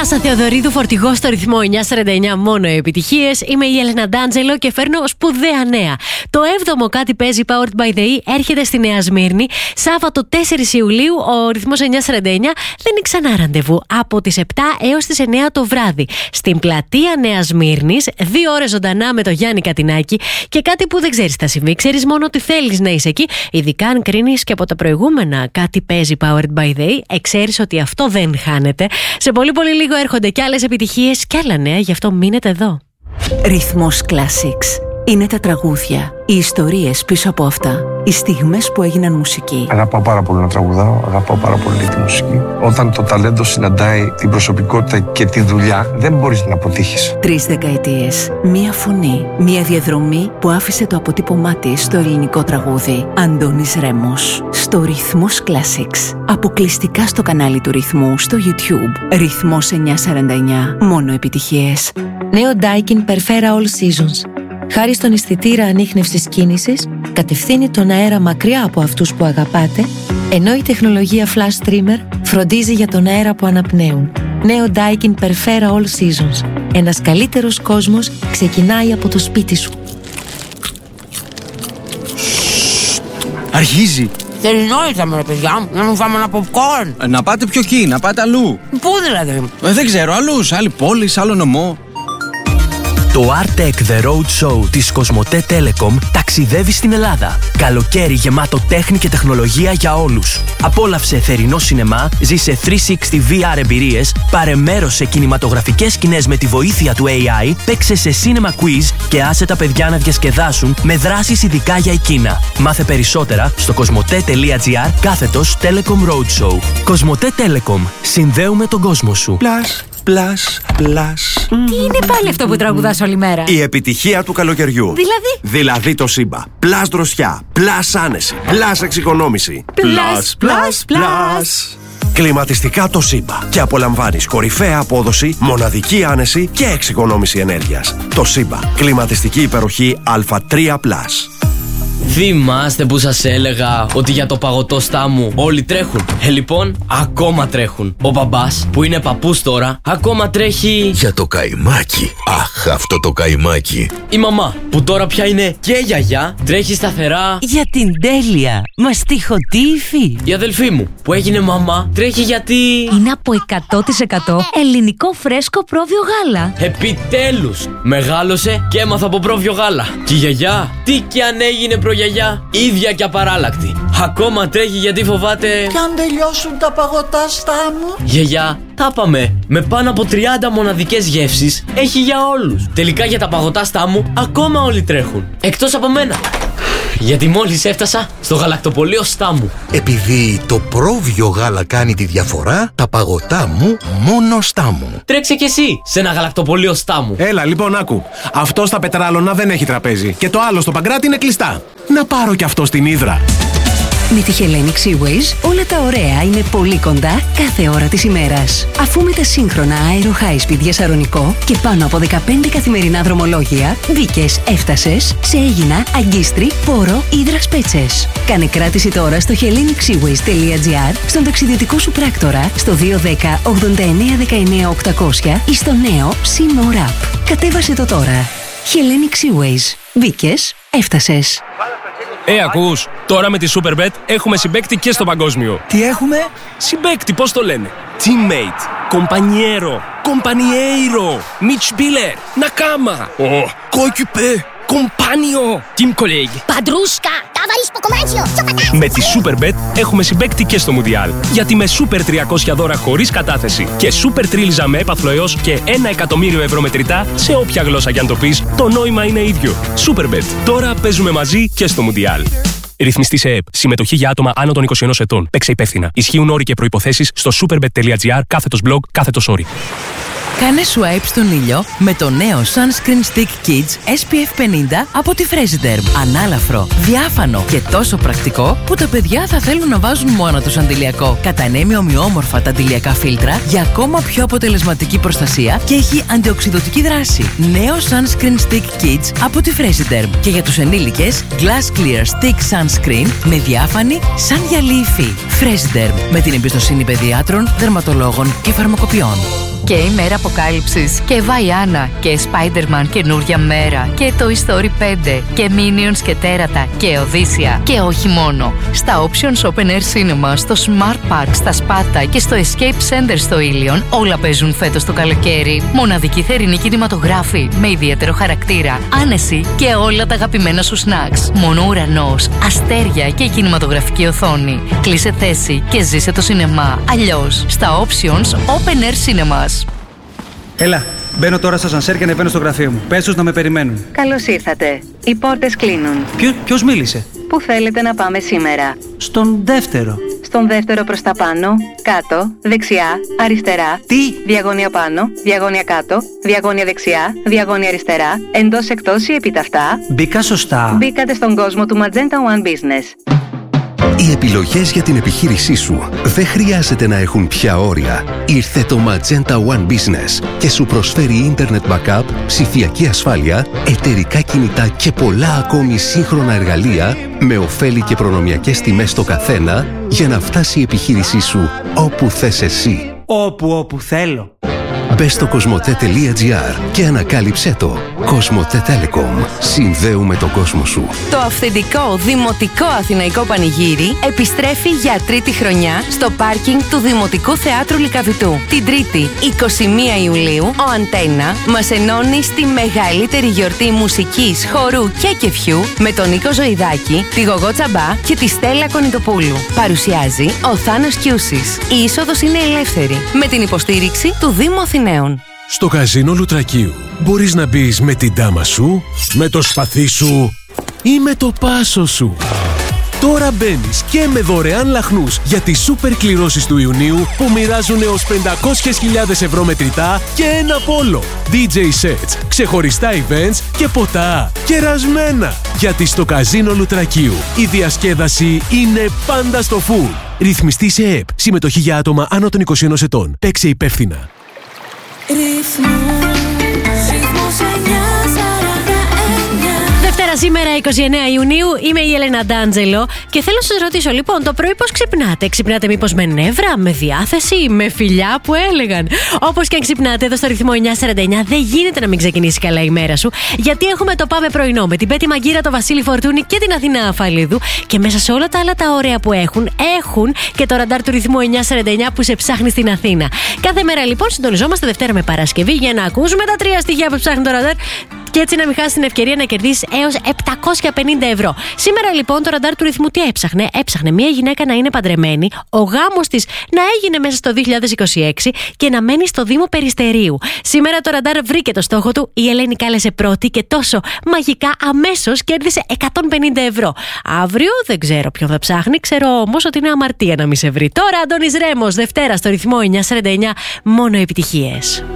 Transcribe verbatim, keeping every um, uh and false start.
Τάσα Θεοδωρίδου, φορτηγό στο ρυθμό εννιά σαράντα εννιά, μόνο επιτυχίες. Είμαι η Έλενα Ντάντζελο και φέρνω σπουδαία νέα. Το έβδομο Κάτι Παίζει Powered by the E έρχεται στη Νέα Σμύρνη. Σάββατο τέσσερις Ιουλίου, ο ρυθμός εννιά σαράντα εννιά δίνει ξανά ραντεβού από τις επτά έως τις εννιά το βράδυ. Στην πλατεία Νέας Σμύρνης, δύο ώρες ζωντανά με το Γιάννη Κατινάκη και κάτι που δεν ξέρεις θα συμβεί. Ξέρεις μόνο ότι θέλεις να είσαι εκεί, ειδικά αν κρίνεις και από τα προηγούμενα Κάτι Παίζει Powered by the E, εξέρεις ότι αυτό δεν χάνεται. Σε πολύ πολύ λίγο έρχονται κι άλλες επιτυχίες κι άλλα νέα, γι' αυτό μείνετε εδώ. Ρυθμός Classics. Είναι τα τραγούδια, οι ιστορίες πίσω από αυτά, οι στιγμές που έγιναν μουσική. Αγαπάω πάρα πολύ να τραγουδάω, αγαπάω πάρα πολύ τη μουσική. Όταν το ταλέντο συναντάει την προσωπικότητα και τη δουλειά, δεν μπορείς να αποτύχεις. Τρεις δεκαετίες, μία φωνή, μία διαδρομή που άφησε το αποτύπωμά της στο ελληνικό τραγούδι. Αντώνης Ρέμος, στο Ρυθμός Classics. Αποκλειστικά στο κανάλι του Ρυθμού στο YouTube. Ρυθμός εννιά σαράντα εννιά, μόνο επιτυχίες. Νέο Daikin Perfera All Seasons. Χάρη στον αισθητήρα ανίχνευσης κίνησης, κατευθύνει τον αέρα μακριά από αυτούς που αγαπάτε, ενώ η τεχνολογία Flash Streamer φροντίζει για τον αέρα που αναπνέουν. Νέο Daikin Perfera All Seasons. Ένας καλύτερος κόσμος ξεκινάει από το σπίτι σου. Αρχίζει. Θερινό ήρθαμε ρε παιδιά μου, να μου φάμε ένα popcorn. Ε, να πάτε πιο εκεί, να πάτε αλλού. Πού δηλαδή? Ε, δεν ξέρω, αλλού, σε άλλη πόλη, σε άλλο νομό. Το Artec The Road Show της Κοσμοτέ Telecom ταξιδεύει στην Ελλάδα. Καλοκαίρι γεμάτο τέχνη και τεχνολογία για όλους. Απόλαυσε θερινό σινεμά, ζήσε τριακόσια εξήντα βι αρ εμπειρίες, πάρε μέρος σε κινηματογραφικές σκηνές με τη βοήθεια του έι άι, παίξε σε cinema quiz και άσε τα παιδιά να διασκεδάσουν με δράσεις ειδικά για εκείνα. Μάθε περισσότερα στο κοσμοτέ.gr κάθετος Telecom Road Show. Κοσμοτέ Telecom. Συνδέουμε τον κόσμο σου. Plus, plus, plus. Τι είναι πάλι αυτό που τραγουδάς όλη μέρα? Η επιτυχία του καλοκαιριού. Δηλαδή? Δηλαδή το Σύμπα. Plus δροσιά, plus άνεση, plus εξοικονόμηση. Plus, plus, plus. Κλιματιστικά το Σύμπα. Και απολαμβάνεις κορυφαία απόδοση, μοναδική άνεση και εξοικονόμηση ενέργειας. Το Σύμπα. Κλιματιστική υπεροχή Α τρία πλας. Θυμάστε που σας έλεγα ότι για το παγωτό στάμου όλοι τρέχουν? Ε, λοιπόν, ακόμα τρέχουν. Ο μπαμπάς, που είναι παππούς τώρα, ακόμα τρέχει... Για το καϊμάκι. Αχ, αυτό το καϊμάκι. Η μαμά, που τώρα πια είναι και γιαγιά, τρέχει σταθερά... Για την τέλεια, μαστιχωτή υφή. Η αδελφή μου, που έγινε μαμά, τρέχει γιατί... Είναι από εκατό τοις εκατό ελληνικό φρέσκο πρόβιο γάλα. Επιτέλους, μεγάλωσε και έμαθα από πρόβιο γάλα. Και η γιαγιά, τι κι αν έγινε προγιαγιά, ίδια και απαράλλακτη. Ακόμα τρέχει γιατί φοβάται... Κι αν τελειώσουν τα παγωτά στάμου. Γιαγιά, τα πάμε. Με πάνω από τριάντα μοναδικές γεύσεις έχει για όλους. Τελικά για τα παγωτά στάμου ακόμα όλοι τρέχουν. Εκτός από μένα. Γιατί μόλις έφτασα στο γαλακτοπωλείο Στάμου. Επειδή το πρόβιο γάλα κάνει τη διαφορά, τα παγωτά μου μόνο Στάμου. Τρέξε κι εσύ σε ένα γαλακτοπωλείο Στάμου. Έλα λοιπόν, άκου. Αυτό στα Πετράλωνα δεν έχει τραπέζι. Και το άλλο στο Παγκράτη είναι κλειστά. Να πάρω κι αυτό στην Ύδρα. Με τη Hellenic Seaways όλα τα ωραία είναι πολύ κοντά κάθε ώρα της ημέρας. Αφού με τα σύγχρονα Aero High Speed για Σαρονικό και πάνω από δεκαπέντε καθημερινά δρομολόγια, μπήκες, έφτασες σε Αίγινα, Αγκίστρι, Πόρο, Ύδρας Πέτσες. Κάνε κράτηση τώρα στο hellenic seaways τελεία gr, στον ταξιδιωτικό σου πράκτορα, στο δύο ένα μηδέν ογδόντα εννέα δεκαεννέα οκτακόσια ή στο νέο SeaMore App. Κατέβασε το τώρα. Hellenic Seaways. Μπήκες, έφτασες. Ε, ακούς, τώρα με τη Superbet έχουμε συμπαίκτη και στο παγκόσμιο. Τι έχουμε? Συμπαίκτη, πώς το λένε? Teammate, compañero, compañeiro, Mitspieler, Nakama, oh, coéquipier, compagno, team colleague. Παντρούσκα, ταβαρίσκο κομμάτσιο. Με τη Superbet έχουμε συμπαίκτη και στο Μουντιάλ. Γιατί με Super τριακόσια δώρα χωρίς κατάθεση και Super τρίλιζα με έπαθλο έως και ένα εκατομμύριο ευρώ μετρητά σε όποια γλώσσα κι αν το πεις, το νόημα είναι ίδιο. Superbet. Τώρα παίζουμε μαζί και στο Μουντιάλ. Ρυθμιστή σε ΕΕΠ. Συμμετοχή για άτομα άνω των είκοσι ενός ετών. Παίξε υπεύθυνα. Ισχύουν όροι και προϋποθέσεις στο superbet.gr κάθετος blog κάθετος όροι. Κάνε swipe στον ήλιο με το νέο Sunscreen Stick Kids ες πι εφ πενήντα από τη Fresiderm. Ανάλαφρο, διάφανο και τόσο πρακτικό που τα παιδιά θα θέλουν να βάζουν μόνο τους αντιλιακό. Κατανέμει ομοιόμορφα τα αντιλιακά φίλτρα για ακόμα πιο αποτελεσματική προστασία και έχει αντιοξυδωτική δράση. Νέο Sunscreen Stick Kids από τη Fresiderm. Και για τους ενήλικες, Glass Clear Stick Sunscreen με διάφανη σαν γυαλί υφή. Fresiderm, με την εμπιστοσύνη παιδιάτρων, δερματολόγων και φαρμακοποιών. Και η μέρα αποκάλυψης και Βαϊάννα και Spider-Man καινούρια μέρα και Toy Story πέντε και Minions και Τέρατα και Οδύσσια. Και όχι μόνο. Στα Options Open Air Cinema, στο Smart Park, στα Σπάτα και στο Escape Center στο Ήλιον όλα παίζουν φέτος το καλοκαίρι. Μοναδική θερινή κινηματογράφη με ιδιαίτερο χαρακτήρα, άνεση και όλα τα αγαπημένα σου snacks. Μόνο ουρανός, αστέρια και η κινηματογραφική οθόνη. Κλείσε θέση και ζήσε το σινεμά. Αλλιώς στα Options Open Air Cinemas. Έλα, μπαίνω τώρα στο ασανσέρ και ανεβαίνω στο γραφείο μου. Πες τους να με περιμένουν. Καλώς ήρθατε. Οι πόρτες κλείνουν. Ποιο, ποιος μίλησε? Πού θέλετε να πάμε σήμερα? Στον δεύτερο. Στον δεύτερο προς τα πάνω, κάτω, δεξιά, αριστερά. Τι? Διαγώνια πάνω, διαγώνια κάτω, διαγώνια δεξιά, διαγώνια αριστερά, εντός εκτός ή επιταυτά. Μπήκα σωστά. Μπήκατε στον κόσμο του Magenta One Business. Οι επιλογές για την επιχείρησή σου δεν χρειάζεται να έχουν πια όρια. Ήρθε το Magenta One Business και σου προσφέρει Internet Backup, ψηφιακή ασφάλεια, εταιρικά κινητά και πολλά ακόμη σύγχρονα εργαλεία με ωφέλη και προνομιακές τιμές στο καθένα για να φτάσει η επιχείρησή σου όπου θες εσύ. Όπου όπου θέλω. Μπες στο κοσμοτέ.gr και ανακάλυψέ το. Κοσμοτέ Telecom. Συνδέουμε τον κόσμο σου. Το αυθεντικό Δημοτικό Αθηναϊκό Πανηγύρι επιστρέφει για τρίτη χρονιά στο πάρκινγκ του Δημοτικού Θεάτρου Λυκαβητού. Την Τρίτη, εικοστή πρώτη Ιουλίου, ο Αντένα μας ενώνει στη μεγαλύτερη γιορτή μουσικής, χορού και κεφιού με τον Νίκο Ζωηδάκη, τη Γογό Τσαμπά και τη Στέλλα Κονιτοπούλου. Παρουσιάζει ο Θάνος Κιούσης. Η είσοδος είναι ελεύθερη με την υποστήριξη του Δήμου Αθηναίων. Στο καζίνο Λουτρακίου μπορείς να μπεις με την τάμα σου, με το σπαθί σου ή με το πάσο σου. Τώρα μπαίνεις και με δωρεάν λαχνούς για τις σούπερ κληρώσεις του Ιουνίου που μοιράζουν έως πεντακόσιες χιλιάδες ευρώ μετρητά και ένα πόλο. ντι τζέι sets, ξεχωριστά events και ποτά. Κερασμένα! Γιατί στο καζίνο Λουτρακίου η διασκέδαση είναι πάντα στο full. Ρυθμιστή σε ΕΕΠ. Συμμετοχή για άτομα άνω των είκοσι ένα ετών. Παίξε υπεύθυνα. Δευτέρα σήμερα, εικοστή ενάτη Ιουνίου, είμαι η Έλενα Ντάντζελο και θέλω να σας ρωτήσω λοιπόν, το πρωί πώς ξυπνάτε? Ξυπνάτε μήπως με νεύρα, με διάθεση, με φιλιά που έλεγαν? Όπως και αν ξυπνάτε εδώ στο ρυθμό εννιά σαράντα εννιά, δεν γίνεται να μην ξεκινήσει καλά η μέρα σου, γιατί έχουμε το Πάμε Πρωινό με την Πέτη Μαγκύρα, τον Βασίλη Φορτούνη και την Αθηνά Αφαλίδου. Και μέσα σε όλα τα άλλα τα ωραία που έχουν, έχουν και το ραντάρ του ρυθμού εννιά σαράντα εννιά που σε ψάχνει στην Αθήνα. Κάθε μέρα λοιπόν συντονιζόμαστε Δευτέρα με Παρασκευή για να ακούσουμε τα τρία στοιχεία που ψάχνει το ραντάρ και έτσι να μην χάσει την ευκαιρία να κερδίσει έως επτακόσια πενήντα ευρώ. Σήμερα λοιπόν το ραντάρ του ρυθμού τι έψαχνε? Έψαχνε μια γυναίκα να είναι παντρεμένη, ο γάμος της να έγινε μέσα στο δύο χιλιάδες είκοσι έξι και να μένει στο Δήμο Περιστερίου. Σήμερα το ραντάρ βρήκε το στόχο του, η Ελένη κάλεσε πρώτη και τόσο μαγικά αμέσως κέρδισε εκατόν πενήντα ευρώ. Αύριο δεν ξέρω ποιον θα ψάχνει, ξέρω όμως ότι είναι αμαρτία να μην σε βρει. Τώρα Αντώνης Ρέμος, Δευτέρα στο ρυθμό εννιά σαράντα εννιά, μόνο επιτυχίες.